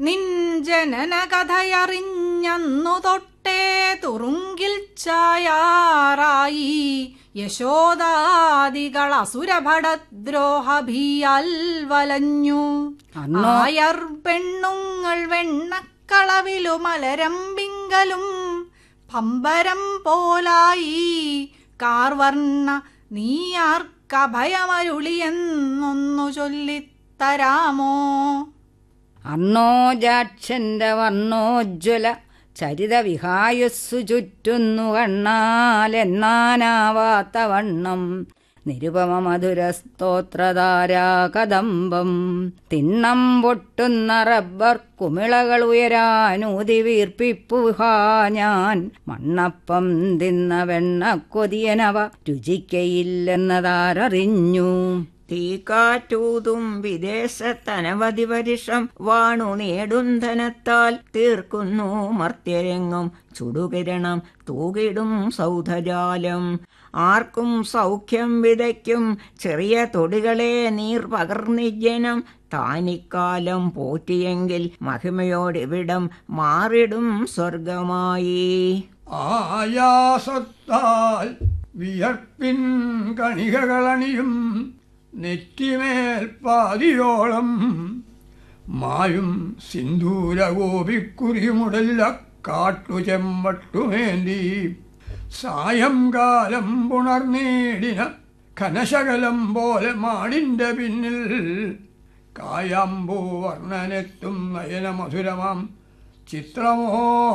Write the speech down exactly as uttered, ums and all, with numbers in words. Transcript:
നിൻ ജനന കഥയറിഞ്ഞന്നു തൊട്ടേ തുറുങ്കിൽ ചായാറായി യശോദാദികൾ അസുരഭടദ്രോഹഭീയാൽ വലഞ്ഞു. ആയർ പെണ്ണുങ്ങൾ വെണ്ണക്കളവിലു മലരമ്പിങ്കലും പമ്പരം പോലായി കാർവർണ്ണ നീയാർക്കഭയമരുളിയെന്നൊന്നു ചൊല്ലിത്തരാമോ? അർണോജാക്ഷന്റെ വർണ്ണോജ്വല ചരിത വിഹായുസ്സു ചുറ്റുന്നു കണ്ണാലെണ്ണാനാവാത്ത വണ്ണം നിരുപമ മധുര സ്തോത്രധാരാ കദംബം. തിണ്ണം പൊട്ടുന്ന റബ്ബർ കുമിളകൾ ഉയരാനൂതി വീർപ്പിപ്പുഹാ ഞാൻ മണ്ണപ്പം തിന്ന വെണ്ണ കൊതിയനവ രുചിക്കയില്ലെന്നതാരറിഞ്ഞു. തീക്കാറ്റൂതും വിദേശത്തനവധി പരിഷം വാണു നേടുന്ധനത്താൽ തീർക്കുന്നു മർത്യരംഗം ചുടുകിരണം തൂകിടും സൗധജാലം. ആർക്കും സൗഖ്യം വിതയ്ക്കും ചെറിയ തൊടികളെ നീർ പകർന്നിജനം താനിക്കാലം പോറ്റിയെങ്കിൽ മഹിമയോടിവിടം മാറിടും സ്വർഗമായി. ആയാസത്താൽ വിയർപ്പിൻ കണികകളണിയും നെറ്റിമേൽ പാതിയോളം മായും സിന്ദൂരഗോപിക്കുറിമുടലില കാട്ടുചെമ്മട്ടുമേന്തി സായംകാലം പുണർനീടിന ഘനശകലം പോലെ മാടിൻ്റെ പിന്നിൽ കായാമ്പൂ വർണ്ണനെത്തും നയനമധുരമാം ചിത്രമോ